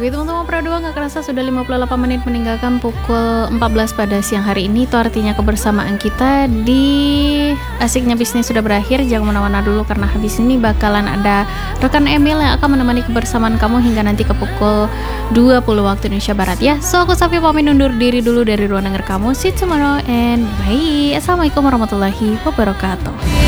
Oke teman-teman, Pro 2 gak kerasa sudah 58 menit meninggalkan pukul 14 pada siang hari ini. Itu artinya kebersamaan kita di Asiknya Bisnis sudah berakhir. Jangan kemana-mana dulu karena habis ini bakalan ada rekan Emil yang akan menemani kebersamaan kamu hingga nanti ke pukul 20 waktu Indonesia Barat ya. So aku Safi pamit undur diri dulu dari ruang denger kamu. See you tomorrow and bye. Assalamualaikum warahmatullahi wabarakatuh.